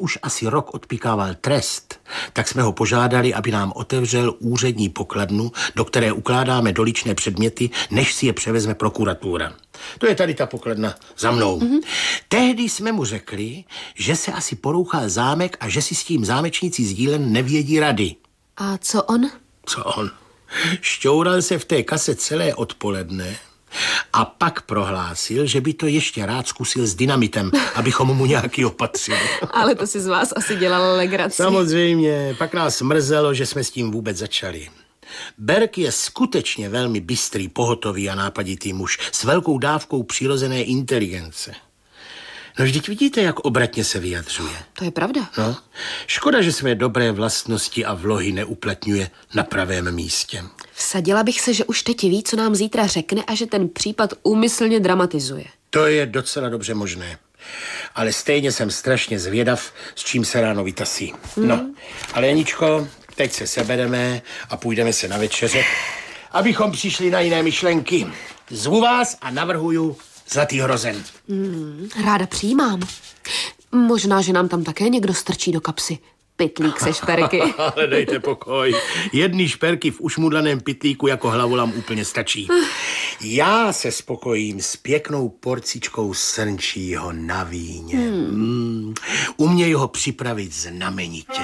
už asi rok odpikával trest, tak jsme ho požádali, aby nám otevřel úřední pokladnu, do které ukládáme doličné předměty, než si je převezme prokuratura. To je tady ta pokladna za mnou. Tehdy jsme mu řekli, že se asi porouchal zámek a že si s tím zámečníci z dílen nevědí rady. A co on? Co on? Šťoural se v té kase celé odpoledne a pak prohlásil, že by to ještě rád zkusil s dynamitem, abychom mu nějaký opatřili. Ale to si z vás asi dělal legraci. Samozřejmě, pak nás mrzelo, že jsme s tím vůbec začali. Berg je skutečně velmi bystrý, pohotový a nápaditý muž s velkou dávkou přirozené inteligence. No vždyť vidíte, jak obratně se vyjadřuje. To je pravda. No, škoda, že své dobré vlastnosti a vlohy neuplatňuje na pravém místě. Vsadila bych se, že už teď ví, co nám zítra řekne a že ten případ úmyslně dramatizuje. To je docela dobře možné. Ale stejně jsem strašně zvědav, s čím se ráno vytasí. No, ale Janičko, teď se sebereme a půjdeme se na večeře, abychom přišli na jiné myšlenky. Zvu vás a navrhuju Zlatý hrozen. Ráda přijímám. Možná, že nám tam také někdo strčí do kapsy pytlík se šperky. Ale dejte pokoj. Jedný šperky v ušmudlaném pytlíku jako hlavolam úplně stačí. Já se spokojím s pěknou porcičkou srnčího na víně. Uměj ho připravit znamenitě.